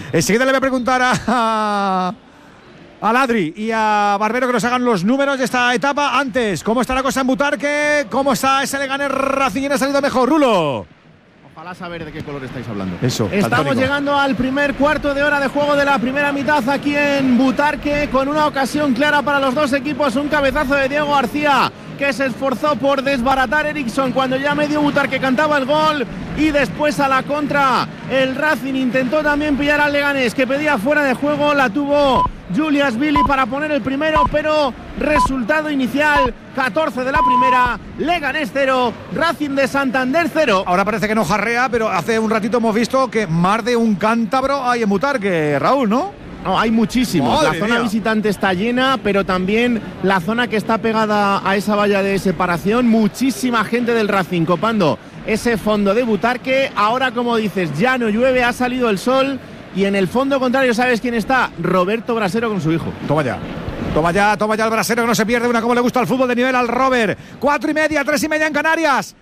Enseguida le voy a preguntar a Adri y a Barbero que nos hagan los números de esta etapa. Antes, ¿cómo está la cosa en Butarque? ¿Cómo está ese Leganés Racing? ¿Quién ha salido mejor, Rulo? Ojalá saber de qué color estáis hablando. Eso. Estamos daltónico. llegando al primer cuarto de hora de juego de la primera mitad aquí en Butarque, con una ocasión clara para los dos equipos. Un cabezazo de Diego García, que se esforzó por desbaratar Eriksson cuando ya medio Butarque cantaba el gol. Y después a la contra, el Racing intentó también pillar al Leganés, que pedía fuera de juego. La tuvo Julius Billy para poner el primero, pero resultado inicial: 14 de la primera, Leganés 0, Racing de Santander 0. Ahora parece que no jarrea, pero hace un ratito hemos visto que más de un cántabro hay en Butarque, Raúl, ¿no? No, hay muchísimos. Madre La zona mía. visitante está llena, pero también la zona que está pegada a esa valla de separación. Muchísima gente del Racing copando ese fondo de Butarque. Ahora, como dices, ya no llueve, ha salido el sol. Y en el fondo contrario, ¿sabes quién está? Roberto Brasero con su hijo. Toma ya. Toma ya el brasero, que no se pierde una como le gusta al fútbol de nivel al Robert. 4:30, 3:30 en Canarias.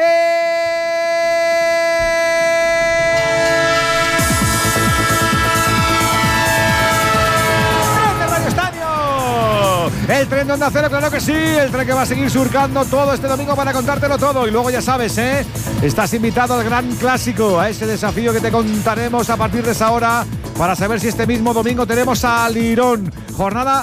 El tren de Onda Cero, claro que sí. El tren que va a seguir surcando todo este domingo para contártelo todo. Y luego ya sabes, estás invitado al gran clásico, a ese desafío que te contaremos a partir de esa hora, para saber si este mismo domingo tenemos a Lirón. Jornada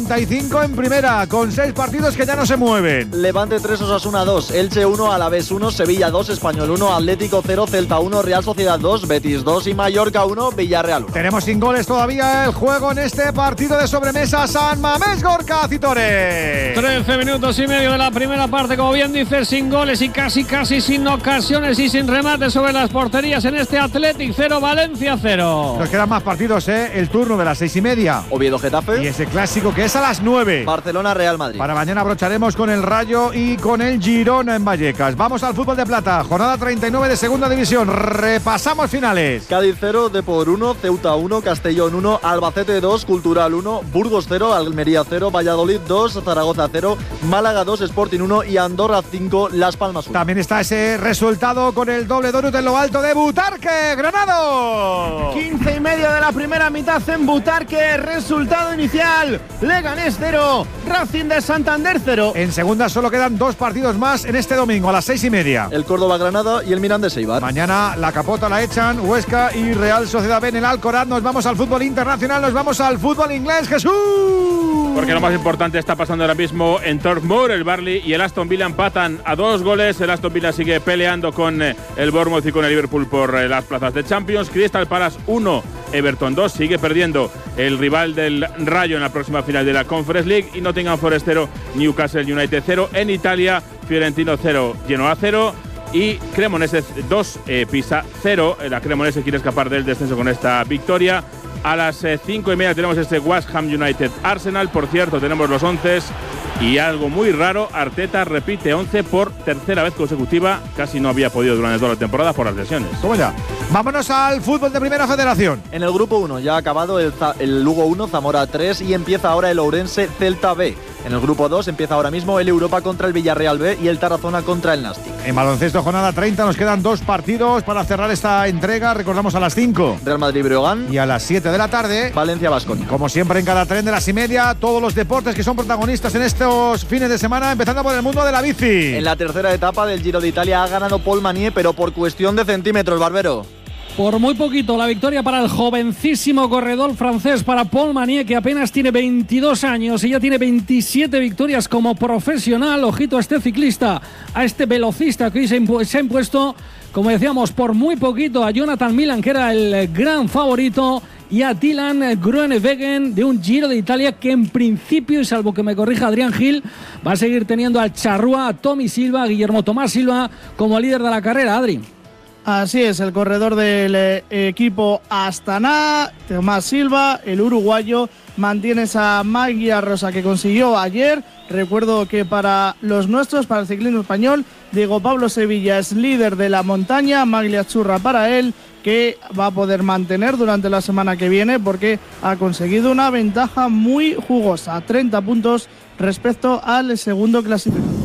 35 en primera, con 6 partidos que ya no se mueven. Levante 3, Osasuna 2, Elche 1, Alavés 1, Sevilla 2, Español 1, Atlético 0, Celta 1, Real Sociedad 2, Betis 2 y Mallorca 1, Villarreal 1. Tenemos sin goles todavía el juego en este partido de sobremesa. San Mamés Gorka Citore. 13 minutos y medio de la primera parte, como bien dices, sin goles y casi sin ocasiones y sin remates sobre las porterías en este Athletic 0, Valencia 0. Nos quedan más partidos, el turno de las 6:30. Oviedo Getafe. Y ese clásico que es a las 9. Barcelona Real Madrid. Para mañana abrocharemos con el Rayo y con el Girona en Vallecas. Vamos al fútbol de plata, jornada 39 de segunda división. Repasamos finales. Cádiz 0, Depor 1, Ceuta 1, Castellón 1, Albacete 2, Cultural 1, Burgos 0, Almería 0, Valladolid 2, Zaragoza 0, Málaga 2, Sporting 1 y Andorra 5, Las Palmas 1. También está ese resultado con el doble donut en lo alto de Butarque, Granado. 15:30 de la primera mitad en Butarque. Resultado inicial: Leganés 0, Racing de Santander 0. En segunda solo quedan 2 partidos más en este domingo a las 6:30. El Córdoba Granada y el Mirandés Eibar. Mañana la capota la echan Huesca y Real Sociedad B en el Alcoraz. Nos vamos al fútbol internacional, nos vamos al fútbol inglés. Jesús. Porque lo más importante está pasando ahora mismo en Turf Moor. El Burnley y el Aston Villa empatan a 2 goles. El Aston Villa sigue peleando con el Bournemouth y con el Liverpool por las plazas de Champions. Crystal Palace 1, Everton 2. Sigue perdiendo el rival del Rayo en la próxima final de la Conference League. Y Nottingham Forest 0, Newcastle United 0. En Italia, Fiorentino 0, Genoa 0. Y Cremonese 2, Pisa 0. La Cremonese quiere escapar del descenso con esta victoria. A las 5:30 tenemos este West Ham United Arsenal. Por cierto, tenemos los 11 y algo muy raro: Arteta repite 11 por tercera vez consecutiva. Casi no había podido durante toda la temporada por las lesiones. ¿Cómo ya? Vámonos al fútbol de Primera Federación. En el grupo 1 ya ha acabado el Lugo 1, Zamora 3 y empieza ahora el Ourense Celta B. En el grupo 2 empieza ahora mismo el Europa contra el Villarreal B y el Tarazona contra el Nastic. En baloncesto, jornada 30, nos quedan 2 partidos para cerrar esta entrega. Recordamos a las 5. Real Madrid-Breogán. Y a las 7 de la tarde, Valencia-Baskonia. Como siempre en cada tren de las 6:30, todos los deportes que son protagonistas en estos fines de semana, empezando por el mundo de la bici. En la tercera etapa del Giro de Italia ha ganado Paul Manier, pero por cuestión de centímetros, Barbero. Por muy poquito, la victoria para el jovencísimo corredor francés, para Paul Manier, que apenas tiene 22 años y ya tiene 27 victorias como profesional. Ojito a este ciclista, a este velocista que hoy se ha impuesto, como decíamos, por muy poquito a Jonathan Milan, que era el gran favorito, y a Dylan Groenewegen de un Giro de Italia que en principio, y salvo que me corrija Adrián Gil, va a seguir teniendo al charrúa, a Tommy Silva, a Guillermo Tomás Silva como líder de la carrera. Adri. Así es, el corredor del equipo Astana, Tomás Silva, el uruguayo, mantiene esa magia rosa que consiguió ayer. Recuerdo que para los nuestros, para el ciclismo español, Diego Pablo Sevilla es líder de la montaña, maglia churra para él, que va a poder mantener durante la semana que viene porque ha conseguido una ventaja muy jugosa, 30 puntos respecto al segundo clasificado.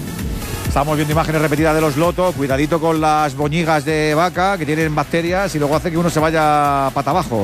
Estamos viendo imágenes repetidas de los Lotto. Cuidadito con las boñigas de vaca que tienen bacterias y luego hace que uno se vaya pata abajo.